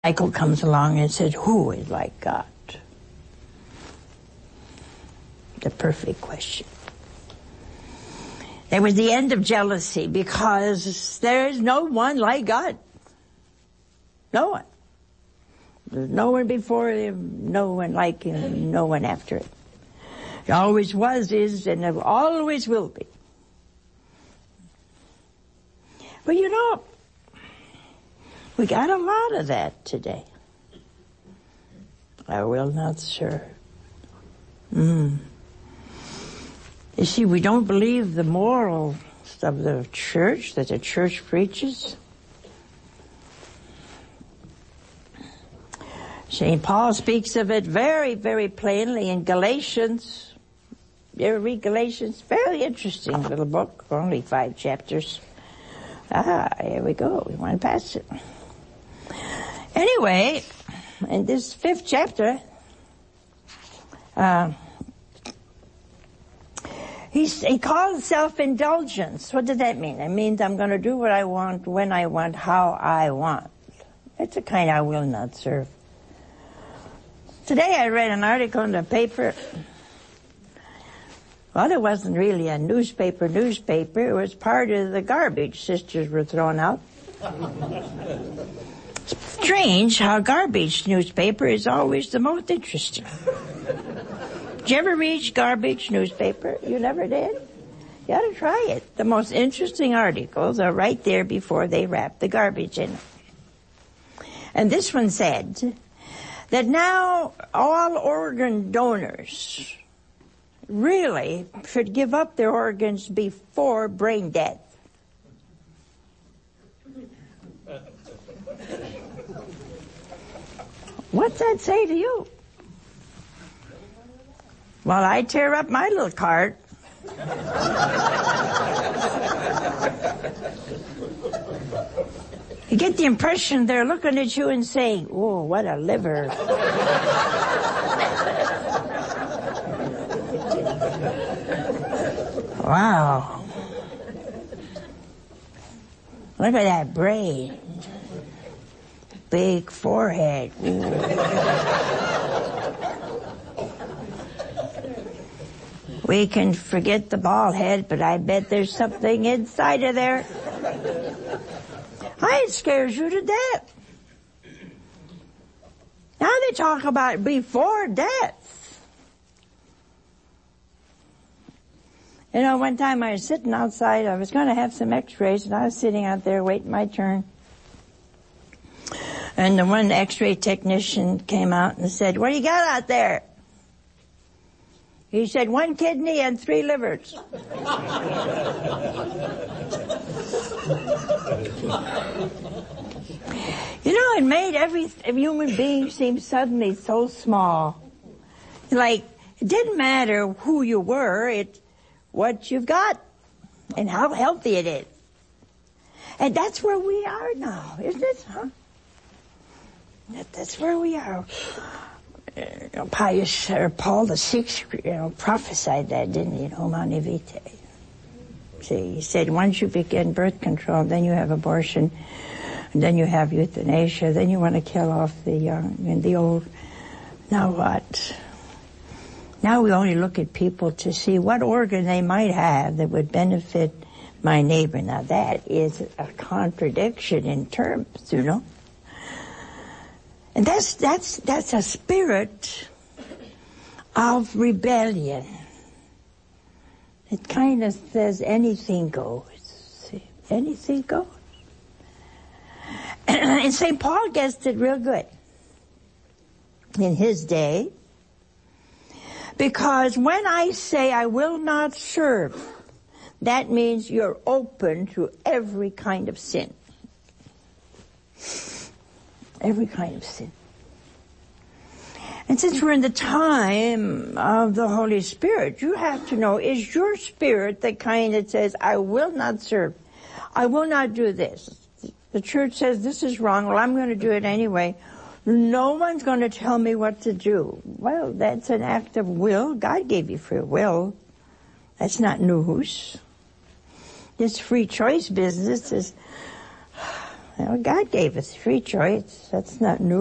Michael comes along and says, who is like God? The perfect question. It was the end of jealousy because there is no one like God. No one. There's no one before him, no one like him, no one after him. He always was, is, and always will be. But you know, we got a lot of that today. I will not serve. You see, we don't believe the morals of the church that the church preaches. St. Paul speaks of it very, very plainly in Galatians. You ever read Galatians? Very interesting little book, only 5 chapters. Here we go. We want to pass it. Anyway, in this 5th chapter, he calls self-indulgence. What does that mean? It means I'm going to do what I want, when I want, how I want. That's the kind I will not serve. Today I read an article in the paper. Well, it wasn't really a newspaper. It was part of the garbage sisters were throwing out. Strange how garbage newspaper is always the most interesting. Did you ever read garbage newspaper? You never did? You ought to try it. The most interesting articles are right there before they wrap the garbage in. And this one said that now all organ donors really should give up their organs before brain death. What's that say to you? Well, I tear up my little card. You get the impression they're looking at you and saying, oh, what a liver. Wow. Look at that brain. Big forehead. We can forget the bald head, but I bet there's something inside of there. It scares you to death. Now they talk about before death. You know, one time I was sitting outside, I was going to have some x-rays, and I was sitting out there waiting my turn. And the one x-ray technician came out and said, what do you got out there? He said, 1 kidney and 3 livers. You know, it made every human being seem suddenly so small. Like, it didn't matter who you were, it's what you've got and how healthy it is. And that's where we are now, isn't it? Huh? That's where we are. Pius, or Paul VI, prophesied that, didn't he, in Humanae Vitae? See, he said, once you begin birth control, then you have abortion, and then you have euthanasia, then you want to kill off the young and the old. Now what? Now we only look at people to see what organ they might have that would benefit my neighbor. Now that is a contradiction in terms, you know. And that's a spirit of rebellion. It kind of says anything goes. See? Anything goes. And St. Paul gets it real good in his day. Because when I say I will not serve, that means you're open to every kind of sin. Every kind of sin. And since we're in the time of the Holy Spirit, you have to know, is your spirit the kind that says, I will not serve, I will not do this. The church says this is wrong, well, I'm going to do it anyway. No one's going to tell me what to do. Well, that's an act of will. God gave you free will. That's not news. This free choice business is God gave us free choice. That's not new.